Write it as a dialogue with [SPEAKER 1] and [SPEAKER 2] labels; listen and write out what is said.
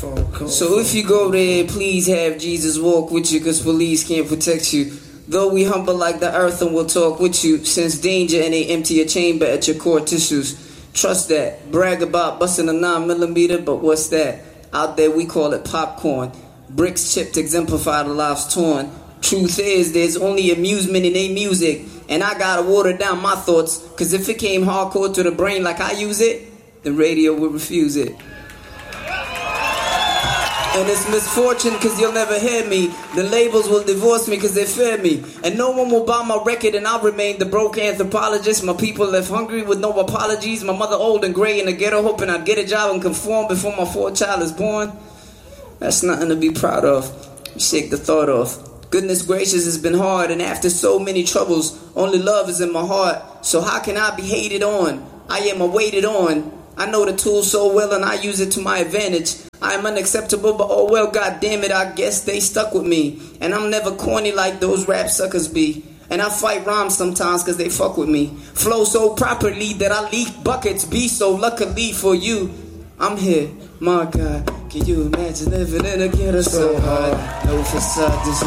[SPEAKER 1] So if you go there, please have Jesus walk with you, cause police can't protect you. Though we humble like the earth and we'll talk with you, sense danger and they empty a chamber at your core tissues. Trust that. Brag about busting a 9mm, but what's that? Out there we call it popcorn. Bricks chipped exemplify the lives torn. Truth is, there's only amusement in their music, and I gotta water down my thoughts, cause if it came hardcore to the brain like I use it, the radio would refuse it. And it's misfortune cause you'll never hear me. The labels will divorce me cause they fear me. And no one will buy my record and I'll remain the broke anthropologist. My people left hungry with no apologies. My mother old and gray in the ghetto hoping I'd get a job and conform before my fourth child is born. That's nothing to be proud of. Shake the thought off. Goodness gracious, it's been hard, and after so many troubles, only love is in my heart. So how can I be hated on? I am awaited on. I know the tool so well and I use it to my advantage. I am unacceptable, but oh well, god damn it, I guess they stuck with me. And I'm never corny like those rap suckers be. And I fight rhymes sometimes cause they fuck with me. Flow so properly that I leak buckets. Be so luckily for you, I'm here. My God, can you imagine living in a ghetto so hard? No facade,